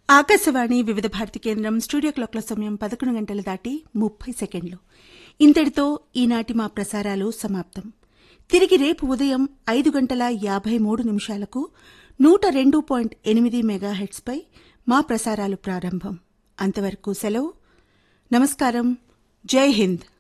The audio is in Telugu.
ఆకాశవాణి వివిధ భారతి కేంద్రం స్టూడియో క్లాక్ల సమయం 11 గంటలు దాటి 30 సెకండ్లు. ఇంతటితో ఈనాటి మా ప్రసారాలు సమాప్తం. తిరిగి రేపు ఉదయం 5:53 102.8 మెగాహెర్ట్జ్పై మా ప్రసారాలు ప్రారంభం. అంతవరకు సెలవు. నమస్కారం. జై హింద్.